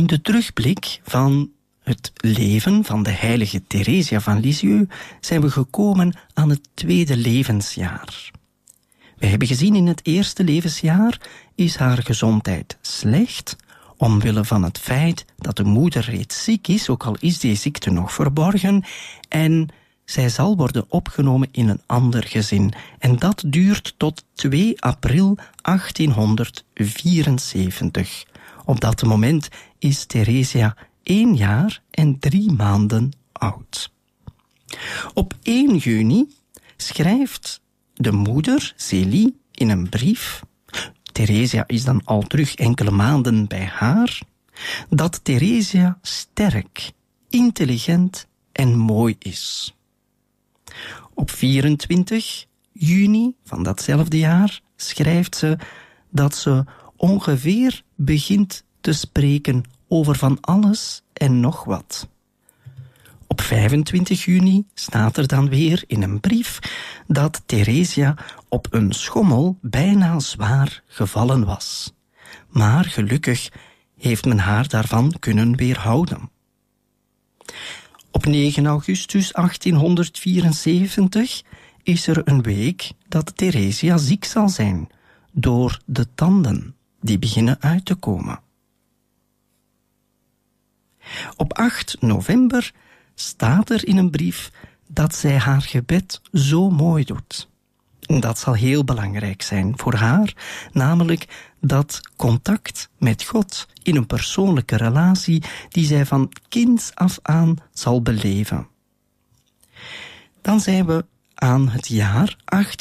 de terugblik van het leven van de heilige Theresia van Lisieux zijn we gekomen aan het tweede levensjaar. We hebben gezien in het eerste levensjaar is haar gezondheid slecht, omwille van het feit dat de moeder reeds ziek is, ook al is die ziekte nog verborgen, en zij zal worden opgenomen in een ander gezin. En dat duurt tot 2 april 1874. Op dat moment is Theresia 1 jaar en 3 maanden oud. Op 1 juni schrijft de moeder, Célie, in een brief, Theresia is dan al terug enkele maanden bij haar, dat Theresia sterk, intelligent en mooi is. Op 24 juni van datzelfde jaar schrijft ze dat ze ongeveer begint te spreken over van alles en nog wat. Op 25 juni staat er dan weer in een brief dat Theresia op een schommel bijna zwaar gevallen was. Maar gelukkig heeft men haar daarvan kunnen weerhouden. Op 9 augustus 1874 is er een week dat Theresia ziek zal zijn door de tanden die beginnen uit te komen. Op 8 november staat er in een brief dat zij haar gebed zo mooi doet. En dat zal heel belangrijk zijn voor haar, namelijk dat contact met God in een persoonlijke relatie die zij van kinds af aan zal beleven. Dan zijn we aan het jaar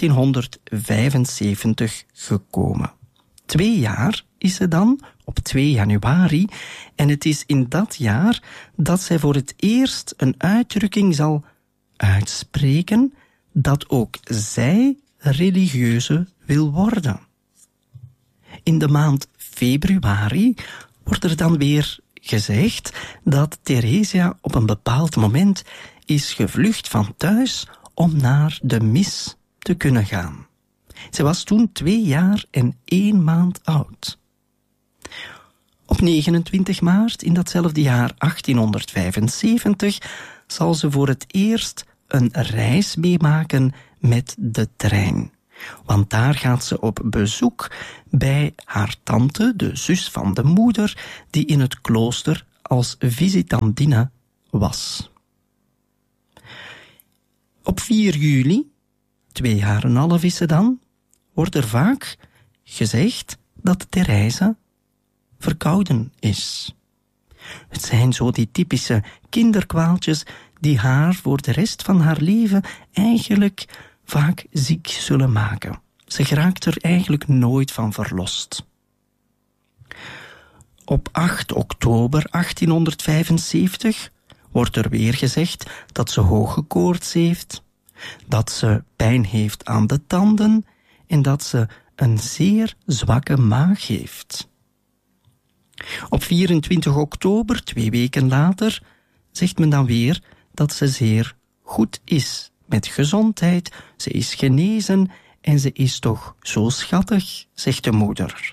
1875 gekomen. 2 jaar is ze dan, op 2 januari, en het is in dat jaar dat zij voor het eerst een uitdrukking zal uitspreken dat ook zij religieuze wil worden. In de maand februari wordt er dan weer gezegd dat Theresia op een bepaald moment is gevlucht van thuis om naar de mis te kunnen gaan. Ze was toen 2 jaar en 1 maand oud. Op 29 maart in datzelfde jaar 1875 zal ze voor het eerst een reis meemaken met de trein. Want daar gaat ze op bezoek bij haar tante, de zus van de moeder, die in het klooster als visitandine was. Op 4 juli, 2 jaar en half is ze dan, wordt er vaak gezegd dat Therese verkouden is. Het zijn zo die typische kinderkwaaltjes die haar voor de rest van haar leven eigenlijk vaak ziek zullen maken. Ze geraakt er eigenlijk nooit van verlost. Op 8 oktober 1875 wordt er weer gezegd dat ze hoge koorts heeft, dat ze pijn heeft aan de tanden en dat ze een zeer zwakke maag heeft. Op 24 oktober, 2 weken later, zegt men dan weer dat ze zeer goed is met gezondheid, ze is genezen en ze is toch zo schattig, zegt de moeder.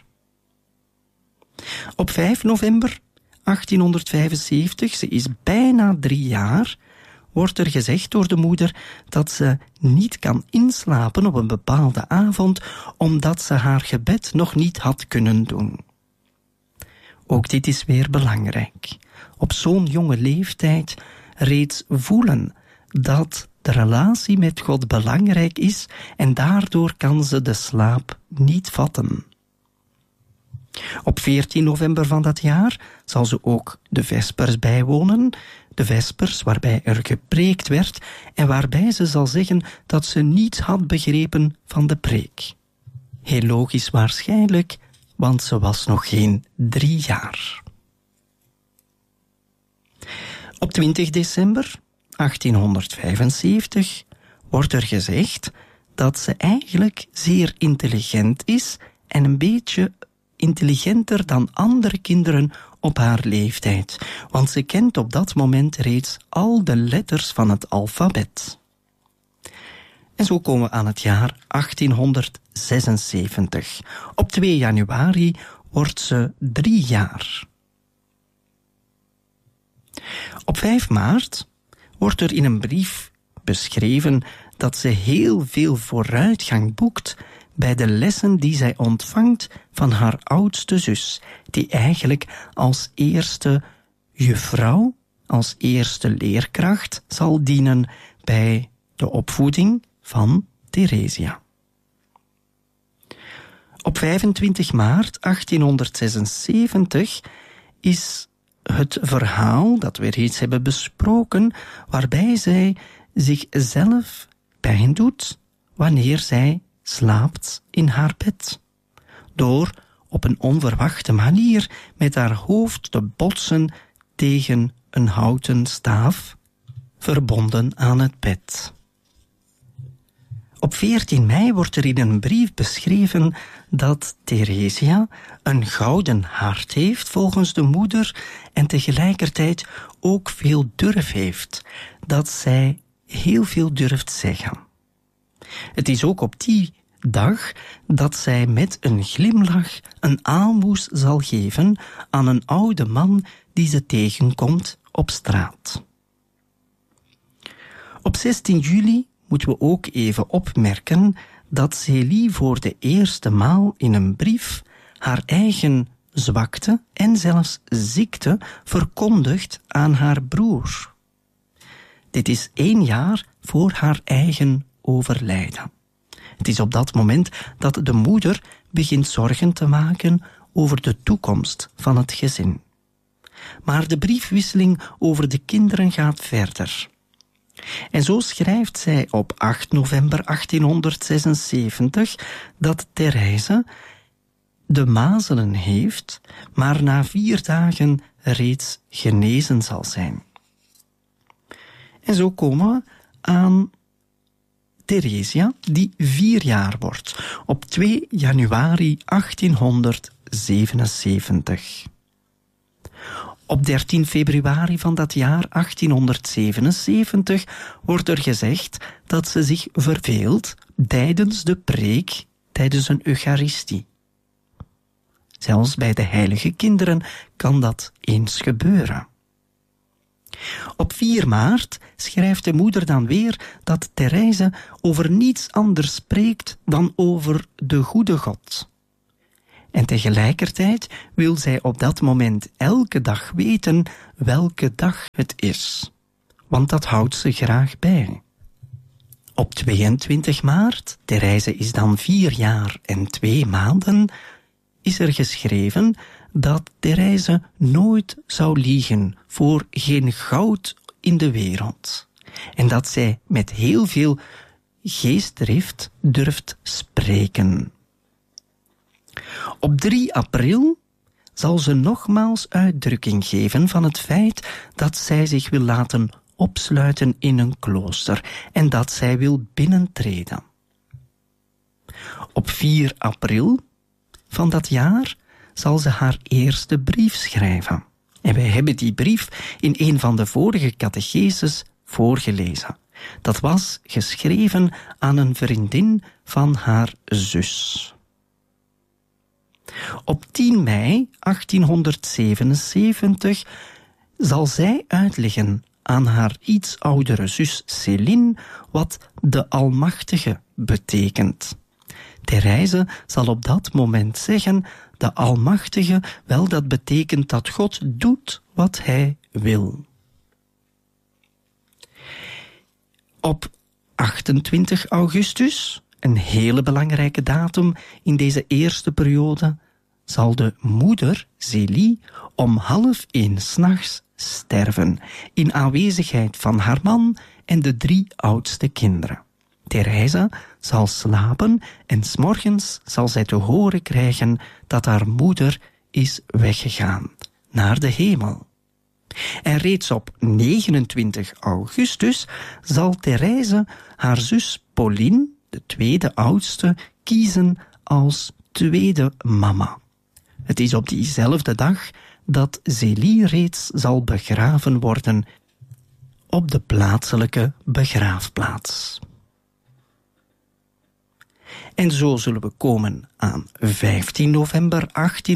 Op 5 november 1875, ze is bijna 3 jaar, wordt er gezegd door de moeder dat ze niet kan inslapen op een bepaalde avond, omdat ze haar gebed nog niet had kunnen doen. Ook dit is weer belangrijk. Op zo'n jonge leeftijd reeds voelen dat de relatie met God belangrijk is en daardoor kan ze de slaap niet vatten. Op 14 november van dat jaar zal ze ook de vespers bijwonen, de vespers waarbij er gepreekt werd en waarbij ze zal zeggen dat ze niets had begrepen van de preek. Heel logisch waarschijnlijk, want ze was nog geen 3 jaar. Op 20 december 1875 wordt er gezegd dat ze eigenlijk zeer intelligent is en een beetje intelligenter dan andere kinderen op haar leeftijd, want ze kent op dat moment reeds al de letters van het alfabet. En zo komen we aan het jaar 1876. Op 2 januari wordt ze 3 jaar. Op 5 maart wordt er in een brief beschreven dat ze heel veel vooruitgang boekt bij de lessen die zij ontvangt van haar oudste zus, die eigenlijk als eerste juffrouw, als eerste leerkracht zal dienen bij de opvoeding van Theresia. Op 25 maart 1876 is het verhaal dat we reeds hebben besproken, waarbij zij zichzelf pijn doet wanneer zij slaapt in haar bed, door op een onverwachte manier met haar hoofd te botsen tegen een houten staaf, verbonden aan het bed. Op 14 mei wordt er in een brief beschreven dat Theresia een gouden hart heeft volgens de moeder en tegelijkertijd ook veel durf heeft, dat zij heel veel durft zeggen. Het is ook op die dag dat zij met een glimlach een aalmoes zal geven aan een oude man die ze tegenkomt op straat. Op 16 juli moeten we ook even opmerken dat Zélie voor de eerste maal in een brief haar eigen zwakte en zelfs ziekte verkondigt aan haar broer. Dit is 1 jaar voor haar eigen overlijden. Het is op dat moment dat de moeder begint zorgen te maken over de toekomst van het gezin. Maar de briefwisseling over de kinderen gaat verder. En zo schrijft zij op 8 november 1876 dat Therese de mazelen heeft, maar na 4 dagen reeds genezen zal zijn. En zo komen we aan Theresia, die 4 jaar wordt, op 2 januari 1877. Op 13 februari van dat jaar 1877 wordt er gezegd dat ze zich verveelt tijdens de preek, tijdens een eucharistie. Zelfs bij de heilige kinderen kan dat eens gebeuren. Op 4 maart schrijft de moeder dan weer dat Therese over niets anders spreekt dan over de goede God. En tegelijkertijd wil zij op dat moment elke dag weten welke dag het is. Want dat houdt ze graag bij. Op 22 maart, Therese is dan 4 jaar en 2 maanden, is er geschreven dat Therese nooit zou liegen voor geen goud in de wereld. En dat zij met heel veel geestdrift durft spreken. Op 3 april zal ze nogmaals uitdrukking geven van het feit dat zij zich wil laten opsluiten in een klooster en dat zij wil binnentreden. Op 4 april van dat jaar zal ze haar eerste brief schrijven. En wij hebben die brief in een van de vorige catecheses voorgelezen. Dat was geschreven aan een vriendin van haar zus. Op 10 mei 1877 zal zij uitleggen aan haar iets oudere zus Céline wat de Almachtige betekent. Therese zal op dat moment zeggen, de Almachtige, wel, dat betekent dat God doet wat hij wil. Op 28 augustus, een hele belangrijke datum in deze eerste periode, zal de moeder, Zélie, om 12:30 's sterven, in aanwezigheid van haar man en de 3 oudste kinderen. Therese zal slapen en 's morgens zal zij te horen krijgen dat haar moeder is weggegaan naar de hemel. En reeds op 29 augustus zal Therese haar zus Pauline, de 2e oudste, kiezen als tweede mama. Het is op diezelfde dag dat Zélie reeds zal begraven worden op de plaatselijke begraafplaats. En zo zullen we komen aan 15 november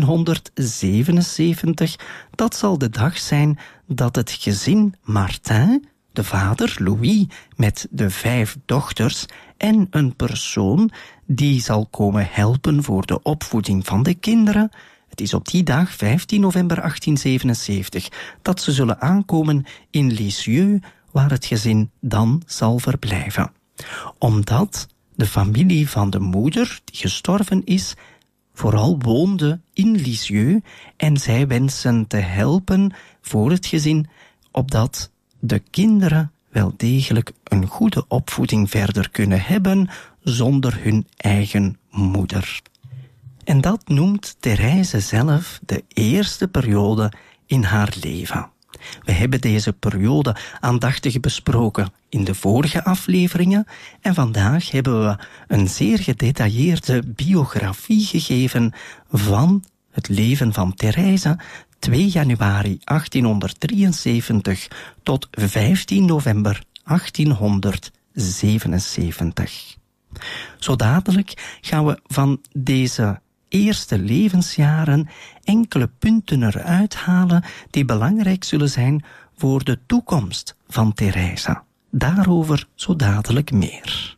1877. Dat zal de dag zijn dat het gezin Martin, de vader Louis met de 5 dochters en een persoon die zal komen helpen voor de opvoeding van de kinderen. Het is op die dag, 15 november 1877, dat ze zullen aankomen in Lisieux, waar het gezin dan zal verblijven. Omdat de familie van de moeder, die gestorven is, vooral woonde in Lisieux en zij wensen te helpen voor het gezin, opdat de kinderen wel degelijk een goede opvoeding verder kunnen hebben zonder hun eigen moeder. En dat noemt Therese zelf de eerste periode in haar leven. We hebben deze periode aandachtig besproken in de vorige afleveringen en vandaag hebben we een zeer gedetailleerde biografie gegeven van het leven van Therese 2 januari 1873 tot 15 november 1877. Zo dadelijk gaan we van deze eerste levensjaren enkele punten eruit halen die belangrijk zullen zijn voor de toekomst van Therese. Daarover zo dadelijk meer.